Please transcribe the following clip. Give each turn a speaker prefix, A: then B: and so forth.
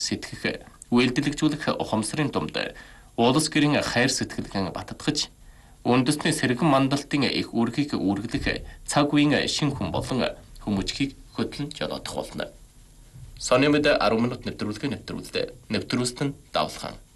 A: сэтгэх, үйлдэлжүүлэх ухамсарын дунд улс гэрийн хайр сэтгэлгэн баттгаж, үндэсний сэргэн мандалтын их үүргийг үргэлжлэх цаг үеийн шинэ хүн болон хүмүүжгийг хөтлөн жолоодох болно. Сони мэд 10 минут нэвтрүүлгээ нэвтрүүлсэн давлхан.